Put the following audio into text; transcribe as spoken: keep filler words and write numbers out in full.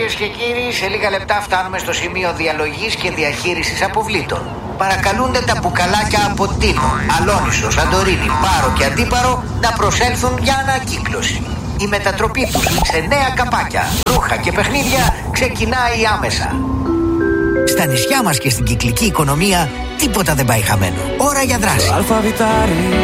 Κυρίες και κύριοι, σε λίγα λεπτά φτάνουμε στο σημείο διαλογής και διαχείρισης αποβλήτων. Παρακαλούνται τα μπουκαλάκια από Τίνο, Αλόνισο, Σαντορίνη, Πάρο και Αντίπαρο να προσέλθουν για ανακύκλωση. Η μετατροπή τους σε νέα καπάκια, ρούχα και παιχνίδια ξεκινάει άμεσα. Στα νησιά μας και στην κυκλική οικονομία τίποτα δεν πάει χαμένο. Ώρα για δράση.